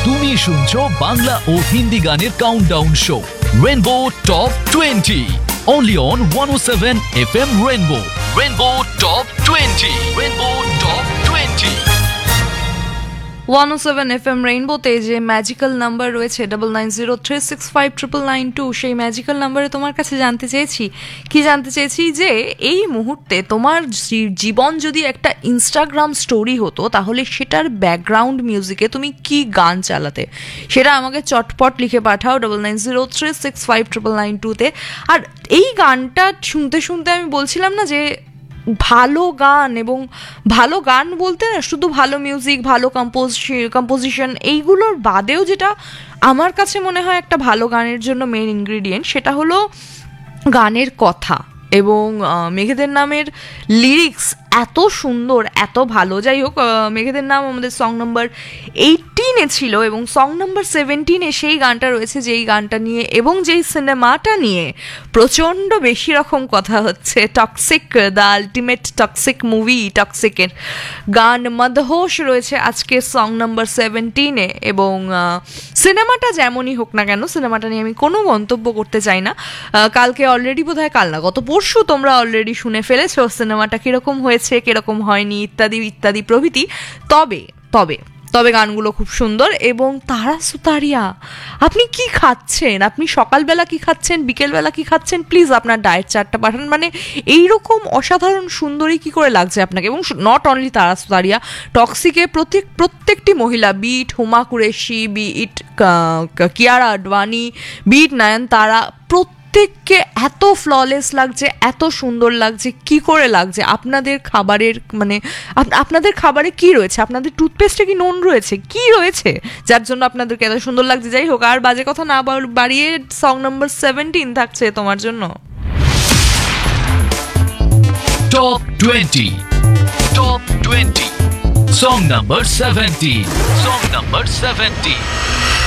তুমি শুনছো বাংলা ও হিন্দি গানের countdown show rainbow top 20 only on 107 FM Rainbow. Rainbow Top 20. Rainbow Top 20. 107 FM রেইনবোতে যে magical number রয়েছে 9903659992 সেই ম্যাজিক্যাল নাম্বারে তোমার কাছে জানতে চেয়েছি যে এই মুহূর্তে তোমার জীবন যদি একটা ইনস্টাগ্রাম স্টোরি হতো তাহলে সেটার ব্যাকগ্রাউন্ড মিউজিকে তুমি কি গান চালাতে, সেটা আমাকে চটপট লিখে পাঠাও 9903659992 আর এই গানটা শুনতে শুনতে আমি বলছিলাম না যে ভালো গান, এবং ভালো গান বলতে না শুধু ভালো মিউজিক, ভালো কম্পোজিশন এইগুলোর বাদেও যেটা আমার কাছে মনে হয় একটা ভালো গানের জন্য মেইন ইনগ্রিডিয়েন্ট সেটা হলো গানের কথা। এবং মেঘেদের নামের লিরিক্স এত সুন্দর, এত ভালো। যাই হোক, মেঘেদের নাম আমাদের সং নাম্বার 18 ছিল এবং সং নাম্বার 17 সেই গানটা রয়েছে যেই গানটা নিয়ে এবং যেই সিনেমাটা নিয়ে প্রচণ্ড বেশি রকম কথা হচ্ছে। Toxic, the ultimate toxic movie টক্সিকের গান মদহোশ রয়েছে আজকে সং নাম্বার 17 এবং সিনেমাটা যেমনই হোক না কেন, সিনেমাটা নিয়ে আমি কোনো মন্তব্য করতে চাই না। কালকে অলরেডি বোধহয় কাল না গত পরশু তোমরা অলরেডি শুনে ফেলেছো সিনেমাটা কীরকম হয়েছে, কিরকম হয়নি, ইত্যাদি ইত্যাদি প্রভৃতি। তবে তবে তবে গানগুলো খুব সুন্দর। এবং তারা সুতারিয়া, আপনি কি খাচ্ছেন, আপনি সকালবেলা কি খাচ্ছেন, বিকেলবেলা কি খাচ্ছেন, প্লিজ আপনার ডায়েট চার্টটা পাঠান। মানে এইরকম অসাধারণ সুন্দরী কি করে লাগছে আপনাকে। এবং নট অনলি তারা সুতারিয়া, টক্সিকে প্রত্যেকটি মহিলা, bit Huma Qureshi, bit Kiara Advani, bit নয়নতারা, প্রত্যেককে এত ফ্ললেস লাগছে, এত সুন্দর লাগছে। কি করে লাগছে? আপনাদের খাবারের মানে আপনাদের খাবারে কি রয়েছে? আপনাদের টুথপেস্টে কি নুন রয়েছে? কি রয়েছে যার জন্য আপনাদেরকে এত সুন্দর লাগছে? যাই হোক, আর বাজে কথা না বাড়িয়ে সং নাম্বার 17 থাকছে তোমার জন্য। Top 20. Top 20. Song number 17. Song number 17.